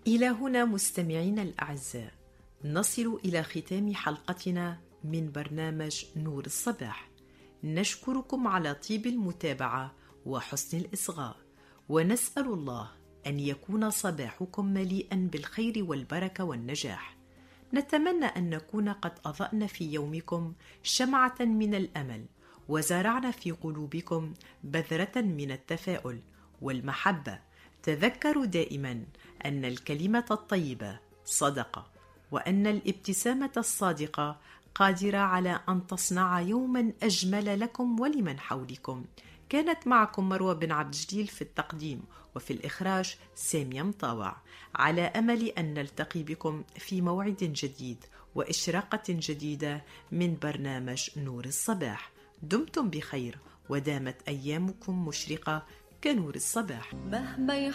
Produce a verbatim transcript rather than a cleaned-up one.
إلى هنا مستمعينا الأعزاء نصل إلى ختام حلقتنا من برنامج نور الصباح. نشكركم على طيب المتابعة وحسن الإصغاء، ونسأل الله أن يكون صباحكم مليئا بالخير والبركة والنجاح. نتمنى أن نكون قد أضأنا في يومكم شمعة من الأمل، وزرعنا في قلوبكم بذرة من التفاؤل والمحبة. تذكروا دائما أن الكلمة الطيبة صدقة، وأن الابتسامة الصادقة قادرة على أن تصنع يوما أجمل لكم ولمن حولكم. كانت معكم مروة بن عبد الجليل في التقديم، وفي الإخراج سامية مطاوع، على أمل أن نلتقي بكم في موعد جديد وإشراقة جديدة من برنامج نور الصباح. دمتم بخير ودامت أيامكم مشرقة كنور الصباح. مهما